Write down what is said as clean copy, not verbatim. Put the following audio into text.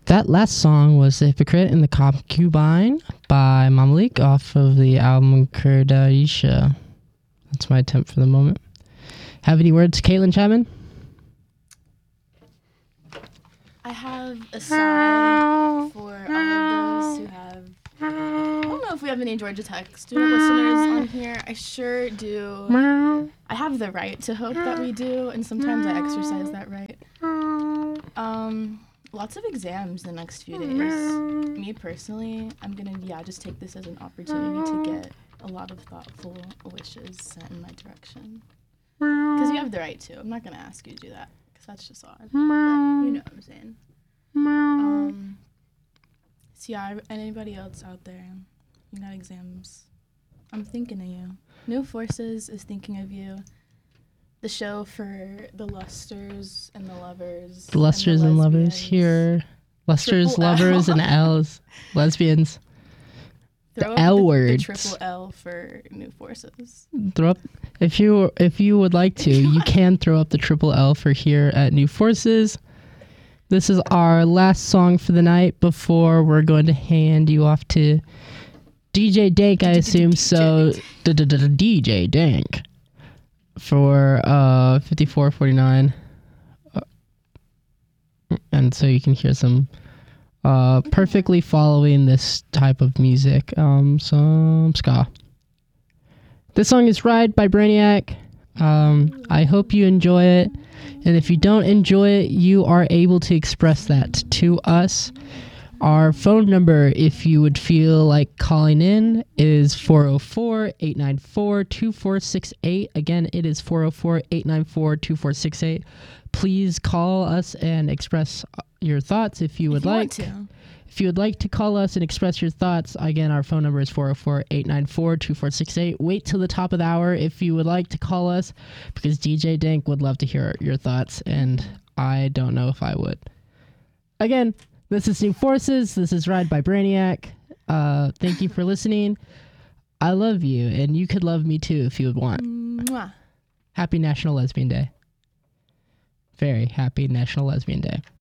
That last song was The Hypocrite and the Concubine by Mamalik off of the album Kurdaisha. That's my attempt for the moment. Have any words, Caitlin Chapman? I have a sigh for all of those who have... I don't know if we have any Georgia Tech student listeners on here. I sure do. I have the right to hope that we do, and sometimes I exercise that right. Lots of exams the next few days. Me personally, I'm gonna just take this as an opportunity to get a lot of thoughtful wishes sent in my direction. Because you have the right to. I'm not gonna ask you to do that, because that's just odd. But you know what I'm saying. So yeah, anybody else out there, you got exams, I'm thinking of you. New Forces is thinking of you. The show for the Lusters and the Lovers. The Lusters and Lovers here. Lusters, Lovers, and L's. Lesbians. Throw the up L words. The triple L for New Forces. Throw up. If you would like to, you can throw up the triple L for here at New Forces. This is our last song for the night before we're going to hand you off to DJ Dank, I assume. So, DJ Dank for 54:49. And so you can hear some perfectly following this type of music, some ska. This song is Ride by Brainiac. I hope you enjoy it. And if you don't enjoy it, you are able to express that to us. Our phone number, if you would feel like calling in, is 404-894-2468. Again, it is 404-894-2468. Please call us and express your thoughts if you would like. If you would like to call us and express your thoughts, again, our phone number is 404-894-2468. Wait till the top of the hour if you would like to call us, because DJ Dank would love to hear your thoughts, and I don't know if I would. Again, this is New Forces. This is Ride by Brainiac. Thank you for listening. I love you, and you could love me too if you would want. Mwah. Happy National Lesbian Day. Very happy National Lesbian Day.